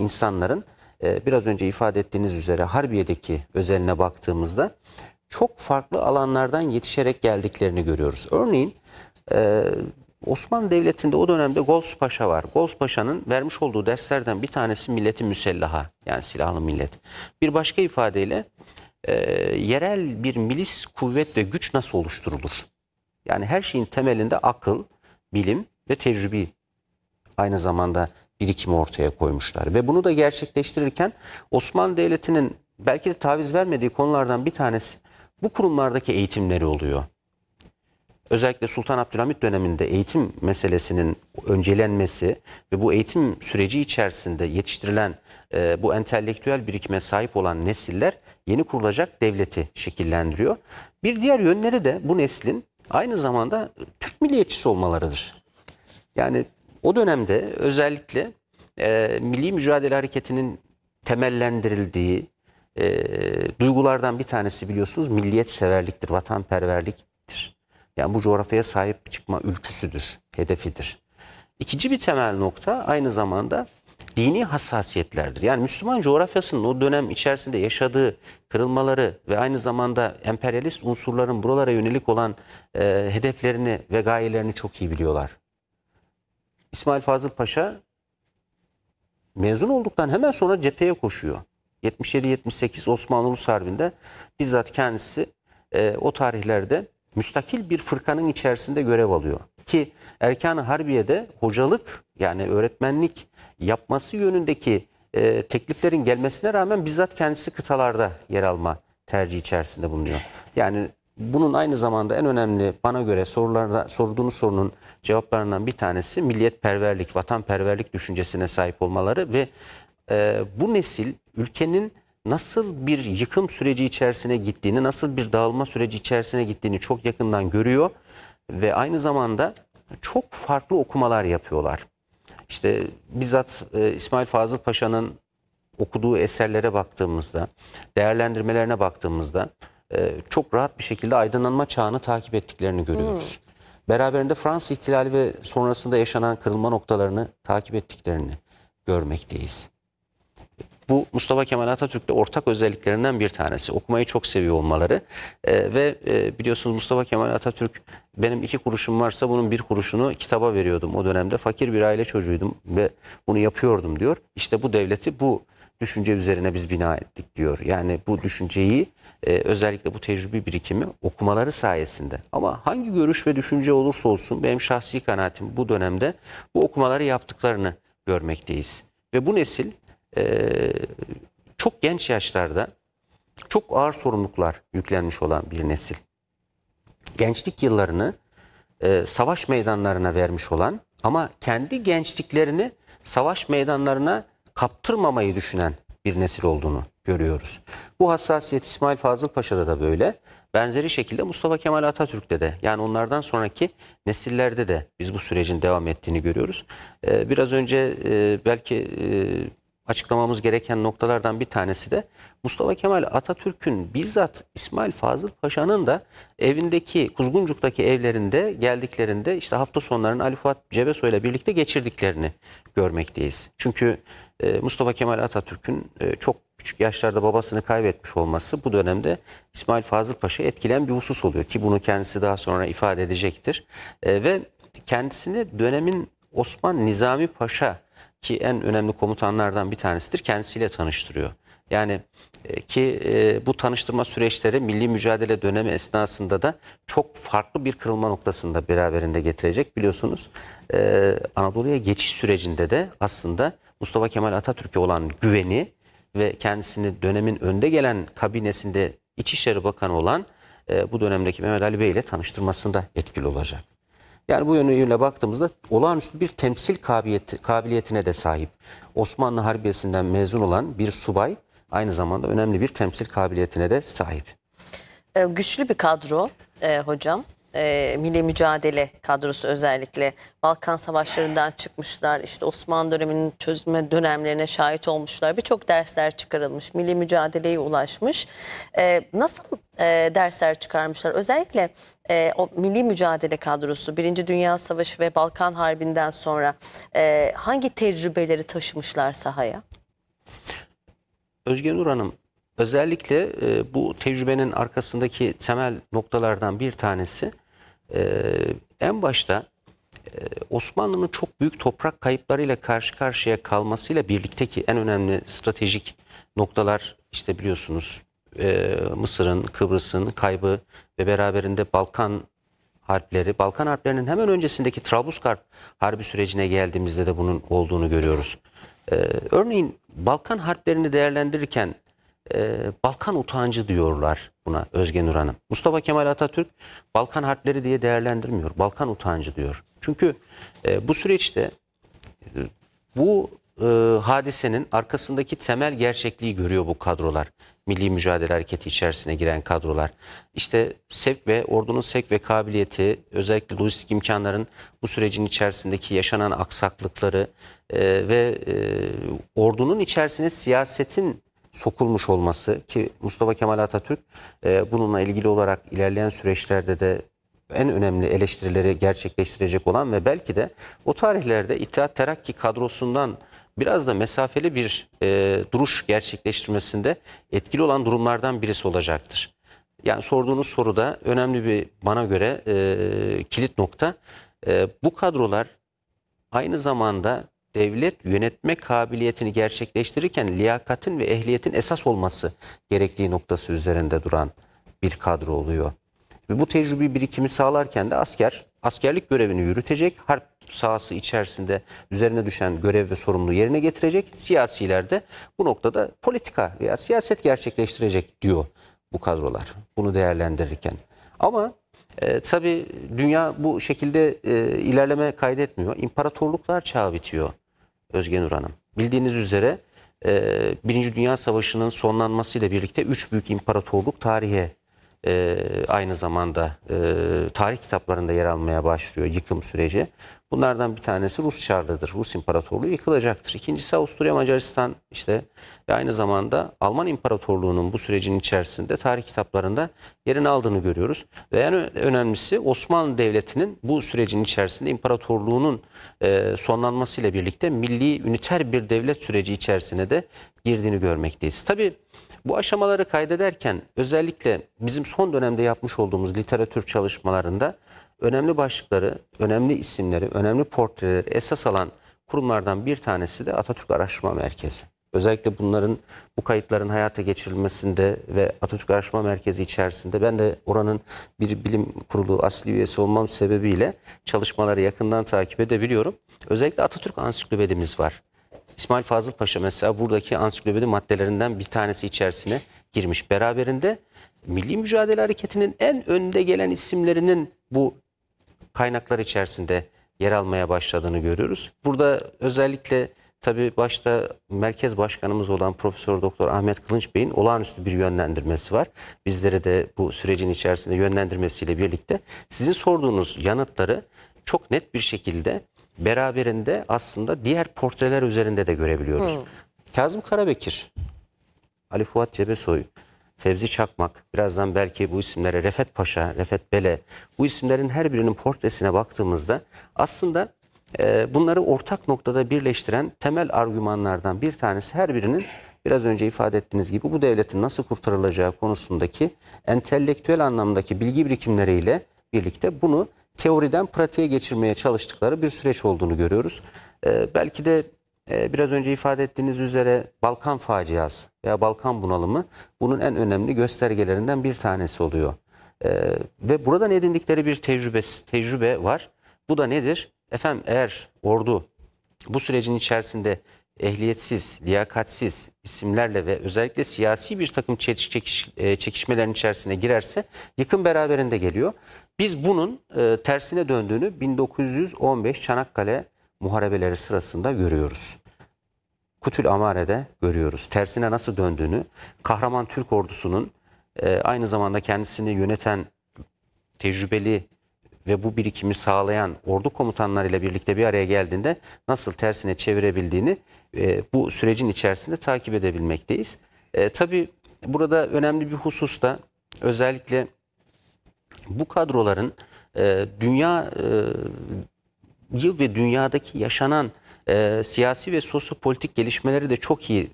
insanların biraz önce ifade ettiğiniz üzere Harbiye'deki özeline baktığımızda çok farklı alanlardan yetişerek geldiklerini görüyoruz. Örneğin Osmanlı Devleti'nde o dönemde Gols Paşa var. Gols Paşa'nın vermiş olduğu derslerden bir tanesi milleti müsellaha, yani silahlı millet. Bir başka ifadeyle yerel bir milis kuvvet ve güç nasıl oluşturulur? Yani her şeyin temelinde akıl, bilim ve tecrübe aynı zamanda birikimi ortaya koymuşlar. Ve bunu da gerçekleştirirken Osmanlı Devleti'nin belki de taviz vermediği konulardan bir tanesi bu kurumlardaki eğitimleri oluyor. Özellikle Sultan Abdülhamit döneminde eğitim meselesinin öncelenmesi ve bu eğitim süreci içerisinde yetiştirilen bu entelektüel birikime sahip olan nesiller yeni kurulacak devleti şekillendiriyor. Bir diğer yönleri de bu neslin aynı zamanda Türk milliyetçisi olmalarıdır. Yani o dönemde özellikle milli mücadele hareketinin temellendirildiği duygulardan bir tanesi biliyorsunuz milliyetseverliktir, vatanperverliktir. Yani bu coğrafyaya sahip çıkma ülküsüdür, hedefidir. İkinci bir temel nokta aynı zamanda dini hassasiyetlerdir. Yani Müslüman coğrafyasının o dönem içerisinde yaşadığı kırılmaları ve aynı zamanda emperyalist unsurların buralara yönelik olan hedeflerini ve gayelerini çok iyi biliyorlar. İsmail Fazıl Paşa mezun olduktan hemen sonra cepheye koşuyor. 77-78 Osmanlı-Rus Harbi'nde bizzat kendisi o tarihlerde müstakil bir fırkanın içerisinde görev alıyor. Ki Erkan-ı Harbiye'de hocalık, yani öğretmenlik yapması yönündeki tekliflerin gelmesine rağmen bizzat kendisi kıtalarda yer alma tercihi içerisinde bulunuyor. Yani bunun aynı zamanda en önemli bana göre sorduğunuz sorunun cevaplarından bir tanesi milliyetperverlik, vatanperverlik düşüncesine sahip olmaları ve bu nesil ülkenin nasıl bir yıkım süreci içerisine gittiğini, nasıl bir dağılma süreci içerisine gittiğini çok yakından görüyor ve aynı zamanda çok farklı okumalar yapıyorlar. İşte bizzat İsmail Fazıl Paşa'nın okuduğu eserlere baktığımızda, değerlendirmelerine baktığımızda çok rahat bir şekilde aydınlanma çağını takip ettiklerini görüyoruz. Beraberinde Fransız ihtilali ve sonrasında yaşanan kırılma noktalarını takip ettiklerini görmekteyiz. Bu Mustafa Kemal Atatürk'te ortak özelliklerinden bir tanesi. Okumayı çok seviyor olmaları. Ve biliyorsunuz Mustafa Kemal Atatürk benim 2 kuruşum varsa bunun 1 kuruşunu kitaba veriyordum. O dönemde fakir bir aile çocuğuydum ve bunu yapıyordum diyor. İşte bu devleti bu düşünce üzerine biz bina ettik diyor. Yani bu düşünceyi özellikle bu tecrübe birikimi okumaları sayesinde. Ama hangi görüş ve düşünce olursa olsun benim şahsi kanaatim bu dönemde bu okumaları yaptıklarını görmekteyiz. Ve bu nesil çok genç yaşlarda çok ağır sorumluluklar yüklenmiş olan bir nesil. Gençlik yıllarını savaş meydanlarına vermiş olan ama kendi gençliklerini savaş meydanlarına kaptırmamayı düşünen bir nesil olduğunu görüyoruz. Bu hassasiyet İsmail Fazıl Paşa'da da böyle. Benzeri şekilde Mustafa Kemal Atatürk'te de, yani onlardan sonraki nesillerde de biz bu sürecin devam ettiğini görüyoruz. Biraz önce belki açıklamamız gereken noktalardan bir tanesi de Mustafa Kemal Atatürk'ün bizzat İsmail Fazıl Paşa'nın da evindeki, Kuzguncuk'taki evlerinde geldiklerinde işte hafta sonlarını Ali Fuat Cebesoy ile birlikte geçirdiklerini görmekteyiz. Çünkü Mustafa Kemal Atatürk'ün çok küçük yaşlarda babasını kaybetmiş olması bu dönemde İsmail Fazıl Paşa'yı etkileyen bir husus oluyor ki bunu kendisi daha sonra ifade edecektir. Ve kendisini dönemin Osman Nizami Paşa, ki en önemli komutanlardan bir tanesidir, kendisiyle tanıştırıyor. Yani ki bu tanıştırma süreçleri milli mücadele dönemi esnasında da çok farklı bir kırılma noktasında beraberinde getirecek. Biliyorsunuz Anadolu'ya geçiş sürecinde de aslında Mustafa Kemal Atatürk'e olan güveni ve kendisini dönemin önde gelen kabinesinde İçişleri Bakanı olan bu dönemdeki Mehmet Ali Bey ile tanıştırmasında etkili olacak. Yani bu yönüyle baktığımızda olağanüstü bir temsil kabiliyetine de sahip. Osmanlı Harbiyesi'nden mezun olan bir subay aynı zamanda önemli bir temsil kabiliyetine de sahip. Güçlü bir kadro hocam. Milli mücadele kadrosu özellikle Balkan Savaşları'ndan çıkmışlar. İşte Osmanlı döneminin çözülme dönemlerine şahit olmuşlar. Birçok dersler çıkarılmış. Milli mücadeleye ulaşmış. Nasıl dersler çıkarmışlar? Özellikle o milli mücadele kadrosu 1. Dünya Savaşı ve Balkan Harbi'nden sonra hangi tecrübeleri taşımışlar sahaya? Özge Nur Hanım, özellikle bu tecrübenin arkasındaki temel noktalardan bir tanesi en başta Osmanlı'nın çok büyük toprak kayıplarıyla karşı karşıya kalmasıyla birlikteki en önemli stratejik noktalar işte biliyorsunuz Mısır'ın, Kıbrıs'ın kaybı ve beraberinde Balkan harpleri. Balkan harplerinin hemen öncesindeki Trablusgarp harbi sürecine geldiğimizde de bunun olduğunu görüyoruz. Örneğin Balkan harplerini değerlendirirken Balkan utancı diyorlar buna Özge Nur Hanım. Mustafa Kemal Atatürk Balkan harpleri diye değerlendirmiyor. Balkan utancı diyor. Çünkü bu süreçte bu hadisenin arkasındaki temel gerçekliği görüyor bu kadrolar. Milli Mücadele Hareketi içerisine giren kadrolar. İşte sevk ve ordunun sevk ve kabiliyeti, özellikle lojistik imkanların bu sürecin içerisindeki yaşanan aksaklıkları ve ordunun içerisine siyasetin sokulmuş olması ki Mustafa Kemal Atatürk bununla ilgili olarak ilerleyen süreçlerde de en önemli eleştirileri gerçekleştirecek olan ve belki de o tarihlerde İttihat Terakki kadrosundan biraz da mesafeli bir duruş gerçekleştirmesinde etkili olan durumlardan birisi olacaktır. Yani sorduğunuz soruda önemli bir bana göre kilit nokta. Bu kadrolar aynı zamanda devlet yönetme kabiliyetini gerçekleştirirken liyakatin ve ehliyetin esas olması gerektiği noktası üzerinde duran bir kadro oluyor. Ve bu tecrübi birikimi sağlarken de askerlik görevini yürütecek, harp sahası içerisinde üzerine düşen görev ve sorumluluğu yerine getirecek, siyasiler de bu noktada politika veya siyaset gerçekleştirecek diyor bu kadrolar bunu değerlendirirken. Ama tabii dünya bu şekilde ilerleme kaydetmiyor. İmparatorluklar çağı bitiyor Özge Nur Hanım. Bildiğiniz üzere Birinci Dünya Savaşı'nın sonlanmasıyla birlikte 3 büyük imparatorluk tarihe aynı zamanda tarih kitaplarında yer almaya başlıyor yıkım süreci. Bunlardan bir tanesi Rus Çarlığı'dır. Rus İmparatorluğu yıkılacaktır. İkincisi Avusturya Macaristan işte ve aynı zamanda Alman İmparatorluğu'nun bu sürecin içerisinde tarih kitaplarında yerini aldığını görüyoruz. Ve en önemlisi Osmanlı Devleti'nin bu sürecin içerisinde imparatorluğunun sonlanmasıyla birlikte milli üniter bir devlet süreci içerisine de girdiğini görmekteyiz. Tabii bu aşamaları kaydederken özellikle bizim son dönemde yapmış olduğumuz literatür çalışmalarında önemli başlıkları, önemli isimleri, önemli portreleri esas alan kurumlardan bir tanesi de Atatürk Araştırma Merkezi. Özellikle bu kayıtların hayata geçirilmesinde ve Atatürk Araştırma Merkezi içerisinde ben de oranın bir bilim kurulu asli üyesi olmam sebebiyle çalışmaları yakından takip edebiliyorum. Özellikle Atatürk Ansiklopedimiz var. İsmail Fazıl Paşa mesela buradaki ansiklopedi maddelerinden bir tanesi içerisine girmiş. Beraberinde Milli Mücadele Hareketi'nin en önde gelen isimlerinin bu kaynaklar içerisinde yer almaya başladığını görüyoruz. Burada özellikle tabii başta merkez başkanımız olan Profesör Doktor Ahmet Kılınç Bey'in olağanüstü bir yönlendirmesi var. Bizleri de bu sürecin içerisinde yönlendirmesiyle birlikte sizin sorduğunuz yanıtları çok net bir şekilde beraberinde aslında diğer portreler üzerinde de görebiliyoruz. Kazım Karabekir, Ali Fuat Cebesoy, Fevzi Çakmak, birazdan belki bu isimlere Refet Paşa, Refet Bele, bu isimlerin her birinin portresine baktığımızda aslında bunları ortak noktada birleştiren temel argümanlardan bir tanesi her birinin biraz önce ifade ettiğiniz gibi bu devletin nasıl kurtarılacağı konusundaki entelektüel anlamdaki bilgi birikimleriyle birlikte bunu teoriden pratiğe geçirmeye çalıştıkları bir süreç olduğunu görüyoruz. Belki de biraz önce ifade ettiğiniz üzere Balkan faciası veya Balkan bunalımı bunun en önemli göstergelerinden bir tanesi oluyor. Ve buradan edindikleri bir tecrübe var. Bu da nedir? Efendim eğer ordu bu sürecin içerisinde ehliyetsiz, liyakatsiz isimlerle ve özellikle siyasi bir takım çekişmelerin içerisine girerse yıkım beraberinde geliyor. Biz bunun tersine döndüğünü 1915 Çanakkale muharebeleri sırasında görüyoruz. Kutül Amare'de görüyoruz. Tersine nasıl döndüğünü, kahraman Türk ordusunun aynı zamanda kendisini yöneten tecrübeli ve bu birikimi sağlayan ordu komutanlarıyla birlikte bir araya geldiğinde nasıl tersine çevirebildiğini bu sürecin içerisinde takip edebilmekteyiz. Tabii burada önemli bir husus da özellikle bu kadroların dünya ve dünyadaki yaşanan siyasi ve sosyopolitik gelişmeleri de çok iyi